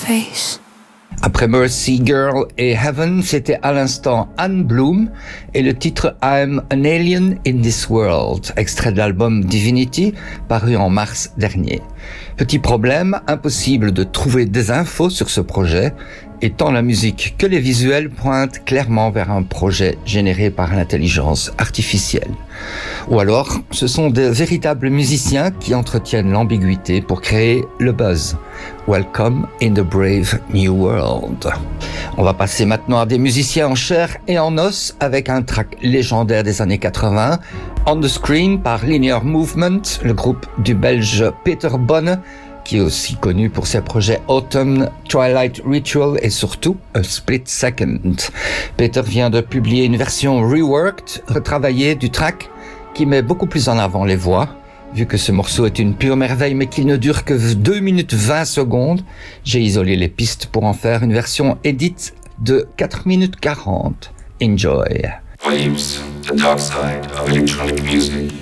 face. Après Mercy Girl et Heaven, c'était à l'instant Anne Bloom et le titre I'm an Alien in This World, extrait de l'album Divinity, paru en mars dernier. Petit problème, impossible de trouver des infos sur ce projet, et tant la musique que les visuels pointent clairement vers un projet généré par l'intelligence artificielle. Ou alors, ce sont de véritables musiciens qui entretiennent l'ambiguïté pour créer le buzz. Welcome in the brave new world. On va passer maintenant à des musiciens en chair et en os avec un track légendaire des années 80, On the Screen par Linear Movement, le groupe du Belge Peter Bonne, qui est aussi connu pour ses projets Autumn, Twilight Ritual et surtout A Split Second. Peter vient de publier une version reworked, retravaillée du track, qui met beaucoup plus en avant les voix. Vu que ce morceau est une pure merveille mais qu'il ne dure que 2 minutes 20 secondes, j'ai isolé les pistes pour en faire une version edit de 4 minutes 40. Enjoy. Waves, the dark side of electronic music.